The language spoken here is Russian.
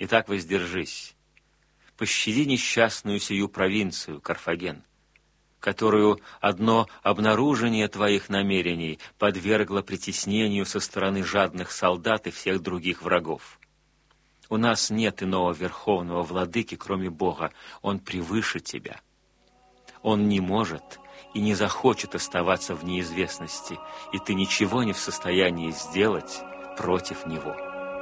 Итак, воздержись. Пощади несчастную сию провинцию, Карфаген, которую одно обнаружение твоих намерений подвергло притеснению со стороны жадных солдат и всех других врагов. У нас нет иного верховного владыки, кроме Бога. Он превыше тебя. Он не может и не захочет оставаться в неизвестности, и ты ничего не в состоянии сделать против Него.